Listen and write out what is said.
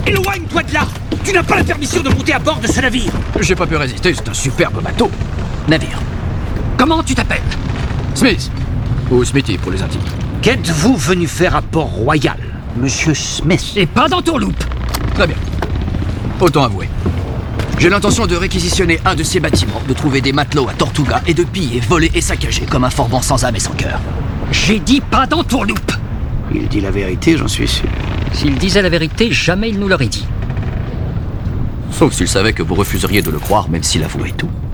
Éloigne-toi de là! Tu n'as pas la permission de monter à bord de ce navire! J'ai pas pu résister, c'est un superbe bateau. Navire. Comment tu t'appelles? Smith. Ou Smithy pour les intimes. Qu'êtes-vous venu faire à Port-Royal, Monsieur Smith? Et pas dans Tourloupe. Très bien. Autant avouer. J'ai l'intention de réquisitionner un de ces bâtiments, de trouver des matelots à Tortuga et de piller, voler et saccager comme un forban sans âme et sans cœur. J'ai dit pas dans Tourloupe. Il dit la vérité, j'en suis sûr. S'il disait la vérité, jamais il nous l'aurait dit. Sauf s'il savait que vous refuseriez de le croire, même s'il avouait tout.